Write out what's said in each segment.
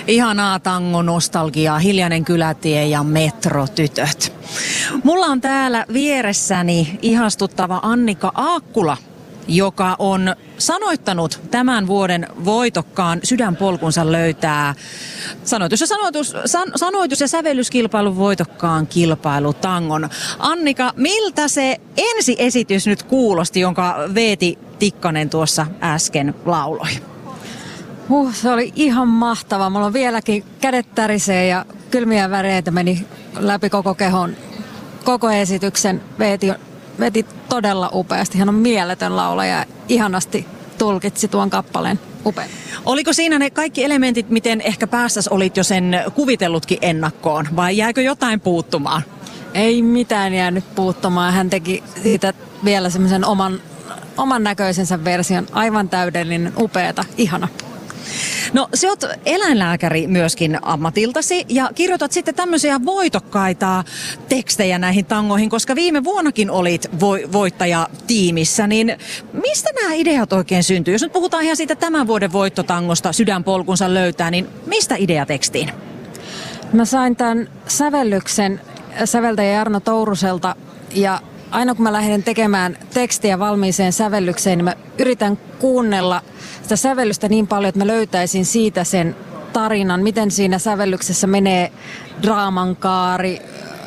Ihanaa tango-nostalgiaa, Hiljainen kylätie ja Metrotytöt. Mulla on täällä vieressäni ihastuttava Annika Aakkula, joka on sanoittanut tämän vuoden voitokkaan Sydänpolkunsa löytää sanoitus- ja sävellyskilpailun voitokkaan kilpailutangon. Annika, miltä se ensiesitys nyt kuulosti, jonka Veeti Tikkanen tuossa äsken lauloi? Se oli ihan mahtava. Mulla on vieläkin kädet tärisee ja kylmiä väreitä meni läpi koko kehon. Koko esityksen veti todella upeasti. Hän on mieletön laulaja ja ihanasti tulkitsi tuon kappaleen upein. Oliko siinä ne kaikki elementit, miten ehkä päässäs olit jo sen kuvitellutkin ennakkoon, vai jäikö jotain puuttumaan? Ei mitään jäänyt puuttumaan. Hän teki siitä vielä semmoisen oman näköisensä version. Aivan täydellinen, upeata, ihana. No, sä oot eläinlääkäri myöskin ammatiltasi ja kirjoitat sitten tämmöisiä voitokkaita tekstejä näihin tangoihin, koska viime vuonnakin olit voittajatiimissä, niin mistä nämä ideat oikein syntyy? Jos nyt puhutaan ihan siitä tämän vuoden voittotangosta Sydänpolkunsa löytää, niin mistä idea tekstiin? Mä sain tämän sävellyksen säveltäjä Jarno Touruselta ja aina kun mä lähden tekemään tekstiä valmiiseen sävellykseen, niin mä yritän kuunnella sitä sävellystä niin paljon, että mä löytäisin siitä sen tarinan, miten siinä sävellyksessä menee draaman kaari,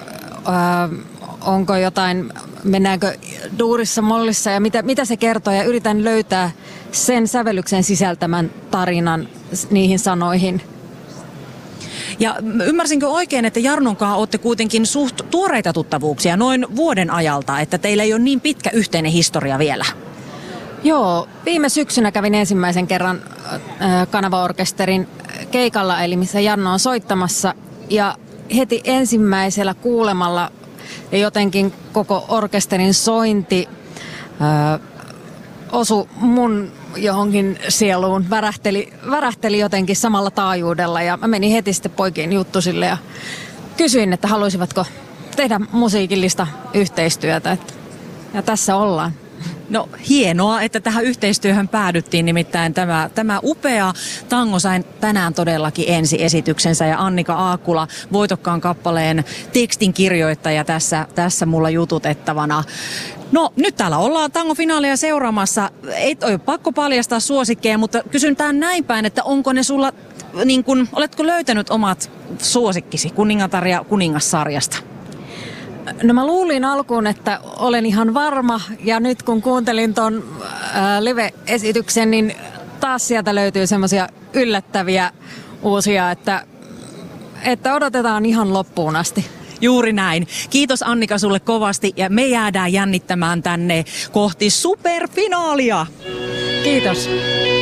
onko jotain, mennäänkö duurissa, mollissa ja mitä se kertoo. Ja yritän löytää sen sävellyksen sisältämän tarinan niihin sanoihin. Ja ymmärsinkö oikein, että Jarnonkaan olette kuitenkin suht tuoreita tuttavuuksia noin vuoden ajalta, että teillä ei ole niin pitkä yhteinen historia vielä? Joo, viime syksynä kävin ensimmäisen kerran Kanavaorkesterin keikalla, eli missä Jarno on soittamassa. Ja heti ensimmäisellä kuulemalla jotenkin koko orkesterin sointi osui mun johonkin sieluun, värähteli jotenkin samalla taajuudella. Ja mä menin heti sitten poikien juttusille ja kysyin, että haluaisivatko tehdä musiikillista yhteistyötä. Ja tässä ollaan. No hienoa, että tähän yhteistyöhön päädyttiin, nimittäin tämä upea tango sai tänään todellakin ensiesityksensä ja Annika Aakkula, voitokkaan kappaleen tekstin kirjoittaja tässä mulla jututettavana. No nyt täällä ollaan tangofinaalia seuraamassa, ei ole pakko paljastaa suosikkeja, mutta kysyn tämän näin päin, että onko ne sulla, oletko löytänyt omat suosikkisi Kuningatar ja kuningassarjasta? No mä luulin alkuun, että olen ihan varma ja nyt kun kuuntelin ton live-esityksen, niin taas sieltä löytyy semmoisia yllättäviä uusia, että odotetaan ihan loppuun asti. Juuri näin. Kiitos Annika sulle kovasti ja me jäädään jännittämään tänne kohti superfinaalia. Kiitos.